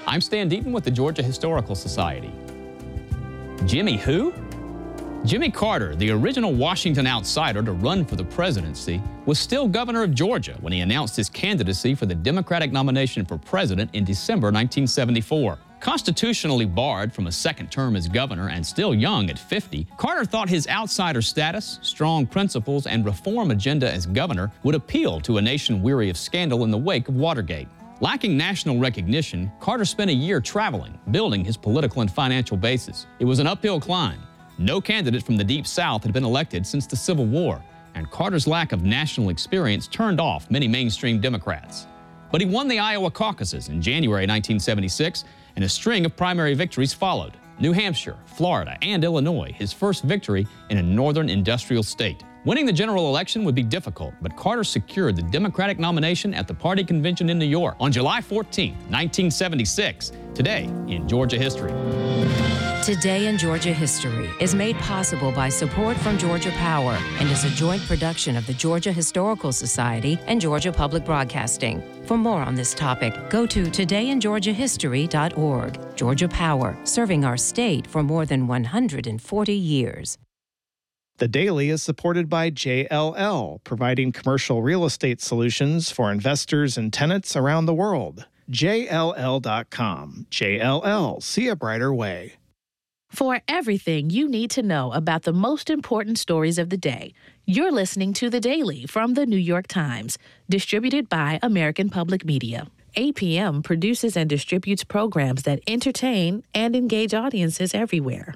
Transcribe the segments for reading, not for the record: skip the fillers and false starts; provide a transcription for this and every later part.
I'm Stan Deaton with the Georgia Historical Society. Jimmy who? Jimmy Carter, the original Washington outsider to run for the presidency, was still governor of Georgia when he announced his candidacy for the Democratic nomination for president in December 1974. Constitutionally barred from a second term as governor and still young at 50, Carter thought his outsider status, strong principles, and reform agenda as governor would appeal to a nation weary of scandal in the wake of Watergate. Lacking national recognition, Carter spent a year traveling, building his political and financial bases. It was an uphill climb. No candidate from the Deep South had been elected since the Civil War, and Carter's lack of national experience turned off many mainstream Democrats. But he won the Iowa caucuses in January 1976, and a string of primary victories followed. New Hampshire, Florida, and Illinois, his first victory in a northern industrial state. Winning the general election would be difficult, but Carter secured the Democratic nomination at the party convention in New York on July 14, 1976. Today in Georgia History. Today in Georgia History is made possible by support from Georgia Power and is a joint production of the Georgia Historical Society and Georgia Public Broadcasting. For more on this topic, go to todayingeorgiahistory.org. Georgia Power, serving our state for more than 140 years. The Daily is supported by JLL, providing commercial real estate solutions for investors and tenants around the world. JLL.com. JLL, see a brighter way. For everything you need to know about the most important stories of the day, you're listening to The Daily from The New York Times, distributed by American Public Media. APM produces and distributes programs that entertain and engage audiences everywhere.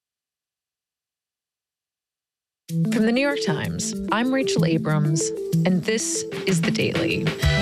From The New York Times, I'm Rachel Abrams, and this is The Daily.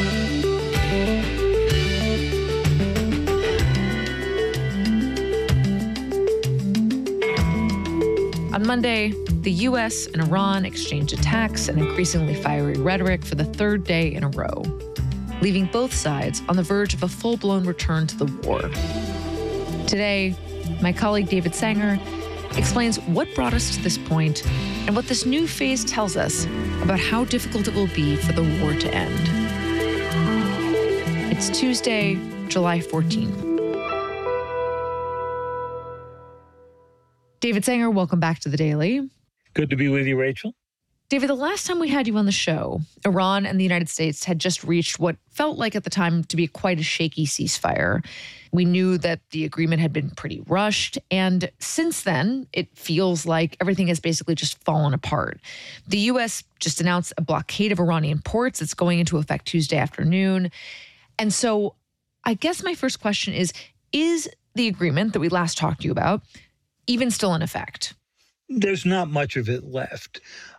On Monday, the U.S. and Iran exchanged attacks and increasingly fiery rhetoric for the third day in a row, leaving both sides on the verge of a full-blown return to the war. Today, my colleague David Sanger explains what brought us to this point and what this new phase tells us about how difficult it will be for the war to end. It's Tuesday, July 14th. David Sanger, welcome back to The Daily. Good to be with you, Rachel. David, the last time we had you on the show, Iran and the United States had just reached what felt like at the time to be quite a shaky ceasefire. We knew that the agreement had been pretty rushed, and since then, it feels like everything has basically just fallen apart. The U.S. just announced a blockade of Iranian ports that's going into effect Tuesday afternoon. And so I guess my first question is the agreement that we last talked to you about even still in effect? There's not much of it left.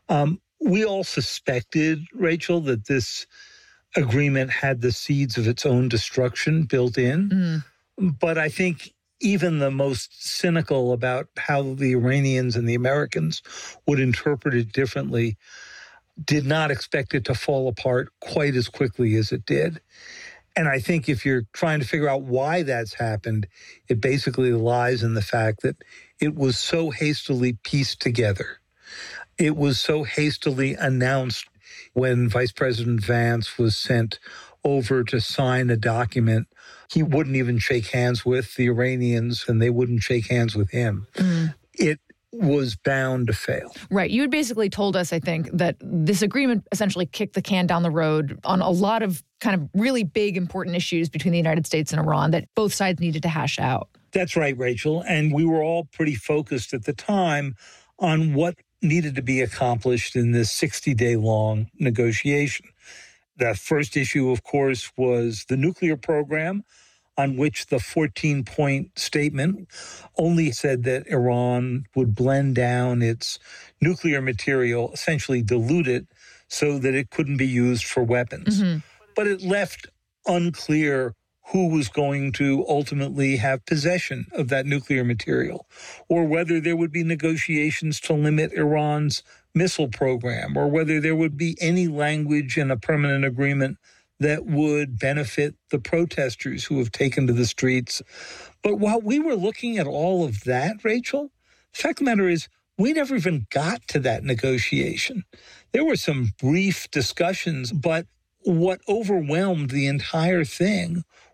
We all suspected, Rachel, that this agreement had the seeds of its own destruction built in. But I think even the most cynical about how the Iranians and the Americans would interpret it differently did not expect it to fall apart quite as quickly as it did. And I think if you're trying to figure out why that's happened, it basically lies in the fact that it was so hastily pieced together. It was so hastily announced when Vice President Vance was sent over to sign a document he wouldn't even shake hands with the Iranians, and they wouldn't shake hands with him. It was bound to fail. Right. You had basically told us, I think, that this agreement essentially kicked the can down the road on a lot of kind of really big, important issues between the United States and Iran that both sides needed to hash out. That's right, Rachel. And we were all pretty focused at the time on what needed to be accomplished in this 60-day-long negotiation. The first issue, of course, was the nuclear program, on which the 14-point statement only said that Iran would blend down its nuclear material, essentially dilute it, so that it couldn't be used for weapons. But it left unclear who was going to ultimately have possession of that nuclear material, or whether there would be negotiations to limit Iran's missile program, or whether there would be any language in a permanent agreement that would benefit the protesters who have taken to the streets. But while we were looking at all of that, Rachel, the fact of the matter is we never even got to that negotiation. There were some brief discussions, but what overwhelmed the entire thing